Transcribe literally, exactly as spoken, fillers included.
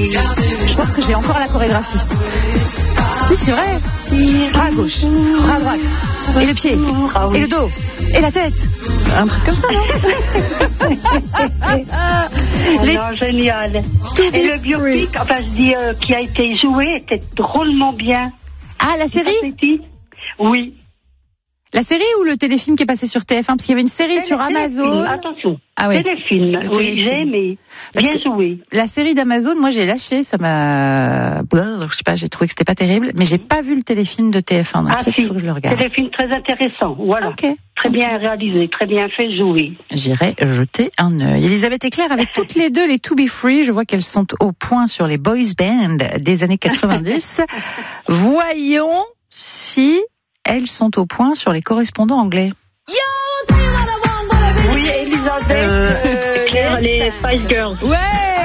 Je pense que j'ai encore la chorégraphie. Si, c'est vrai. Bras à gauche, bras à droite, et le pied, Ah oui. et le dos, et la tête. Un truc comme ça, non? Les... Non, génial. Et le biopic, enfin je dis, euh, qui a été joué, était drôlement bien. Ah, la série? Oui. La série ou le téléfilm qui est passé sur T F un? Parce qu'il y avait une série Télé- sur Amazon. Attention. Ah oui. Téléfilm. Le Oui, téléfilm. j'ai aimé. Parce Bien que joué. La série d'Amazon, moi j'ai lâché, ça m'a... Blah, je sais pas, j'ai trouvé que c'était pas terrible, mais j'ai pas vu le téléfilm de T F un, donc Ah peut-être si, qu'il faut que je le regarde. téléfilm très intéressant. Voilà. Ok. Très bien réalisé, très bien fait, joué. J'irai jeter un œil. Elisabeth et Claire, avec toutes les deux les To Be Free, je vois qu'elles sont au point sur les boys band des années quatre-vingt-dix. Voyons si elles sont au point sur les correspondants anglais. Oui, Elisabeth, Euh, euh, Claire, les Spice Girls. Ouais,